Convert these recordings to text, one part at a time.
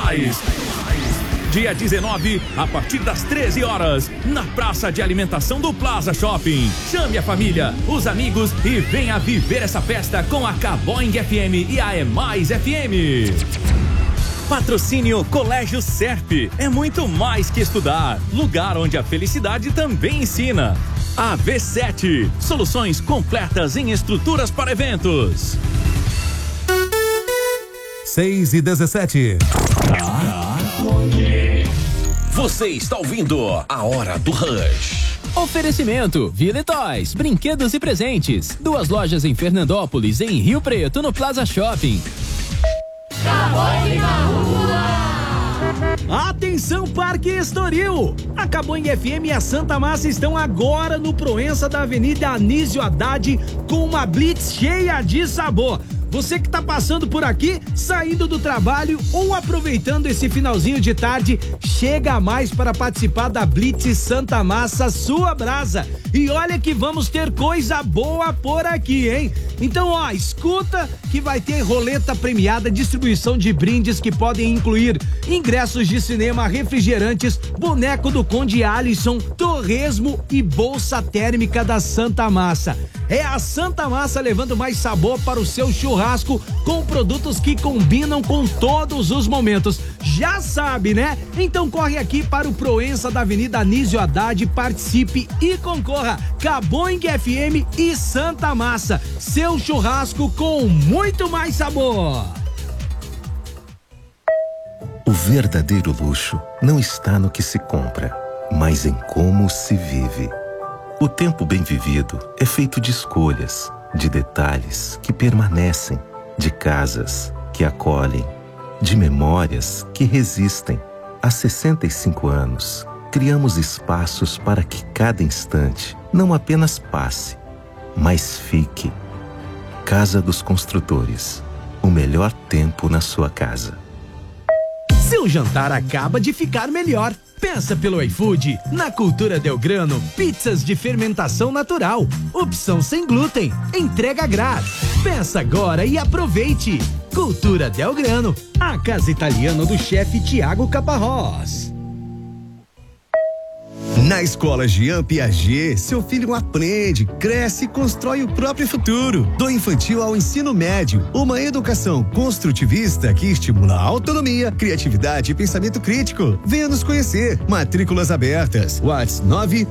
Mais. Dia 19, a partir das 13 horas, na praça de alimentação do Plaza Shopping. Chame a família, os amigos e venha viver essa festa com a Caboing FM e a É Mais FM. Patrocínio Colégio Serp. É muito mais que estudar. Lugar onde a felicidade também ensina. A V7. Soluções completas em estruturas para eventos. 6:17. Você está ouvindo a Hora do Rush. Oferecimento Ville Toys, brinquedos e presentes. 2 lojas em Fernandópolis e em Rio Preto, no Plaza Shopping. Atenção, Parque Estoril! A Caboing FM e a Santa Massa estão agora no Proença da Avenida Anísio Haddad com uma blitz cheia de sabor. Você que tá passando por aqui, saindo do trabalho ou aproveitando esse finalzinho de tarde, chega mais para participar da Blitz Santa Massa Sua Brasa. E olha que vamos ter coisa boa por aqui, hein? Então, ó, escuta que vai ter roleta premiada, distribuição de brindes que podem incluir ingressos de cinema, refrigerantes, boneco do Conde Alisson, torresmo e bolsa térmica da Santa Massa. É a Santa Massa levando mais sabor para o seu churrasco com produtos que combinam com todos os momentos. Já sabe, né? Então corre aqui para o Proença da Avenida Anísio Haddad, participe e concorra. Caboing FM e Santa Massa, seu churrasco com muito mais sabor. O verdadeiro luxo não está no que se compra, mas em como se vive. O tempo bem vivido é feito de escolhas, de detalhes que permanecem, de casas que acolhem, de memórias que resistem. Há 65 anos, criamos espaços para que cada instante não apenas passe, mas fique. Casa dos Construtores, o melhor tempo na sua casa. Seu jantar acaba de ficar melhor. Pensa pelo iFood, na Cultura Del Grano, pizzas de fermentação natural, opção sem glúten, entrega grátis. Pensa agora e aproveite. Cultura Del Grano, a casa italiana do chefe Tiago Caparrós. Na Escola Jean Piaget, seu filho aprende, cresce e constrói o próprio futuro. Do infantil ao ensino médio, uma educação construtivista que estimula a autonomia, criatividade e pensamento crítico. Venha nos conhecer. Matrículas abertas. WhatsApp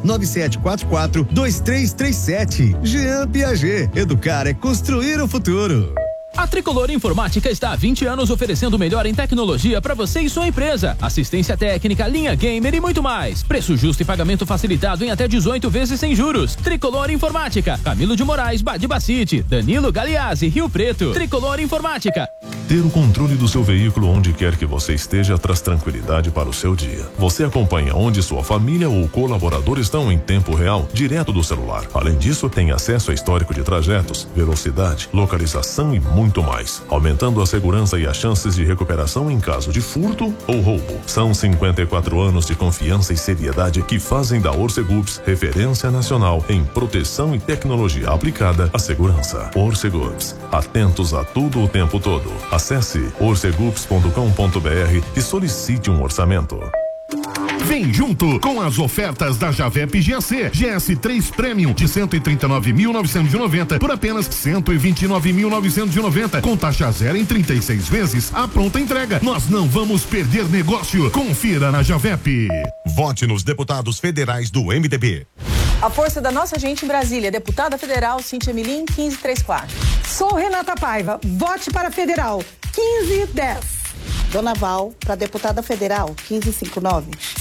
997442337. Jean Piaget. Educar é construir o futuro. A Tricolor Informática está há 20 anos oferecendo o melhor em tecnologia para você e sua empresa. Assistência técnica, linha gamer e muito mais. Preço justo e pagamento facilitado em até 18 vezes sem juros. Tricolor Informática. Camilo de Moraes, Badibacite. Danilo Galeazzi, Rio Preto. Tricolor Informática. Ter o controle do seu veículo onde quer que você esteja traz tranquilidade para o seu dia. Você acompanha onde sua família ou colaborador estão em tempo real, direto do celular. Além disso, tem acesso a histórico de trajetos, velocidade, localização e muito mais, aumentando a segurança e as chances de recuperação em caso de furto ou roubo. São 54 anos de confiança e seriedade que fazem da Orcegups referência nacional em proteção e tecnologia aplicada à segurança. Orcegups, atentos a tudo o tempo todo. Acesse orcegups.com.br e solicite um orçamento. Vem junto com as ofertas da Javep GAC. GS3 Premium de 139.990 por apenas 129.990 com taxa zero em 36 vezes a pronta entrega. Nós não vamos perder negócio. Confira na Javep. Vote nos deputados federais do MDB. A força da nossa gente em Brasília, deputada federal Cíntia Milim, 1534. Sou Renata Paiva, vote para federal, 1510. Dona Val, para deputada federal, 1559.